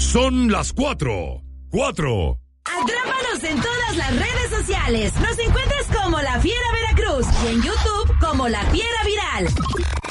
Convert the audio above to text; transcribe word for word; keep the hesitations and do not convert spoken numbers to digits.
Son las cuatro. ¡Cuatro! Atrápanos en todas las redes sociales. Nos encuentras como La Fiera Veracruz y en YouTube como La Fiera Viral.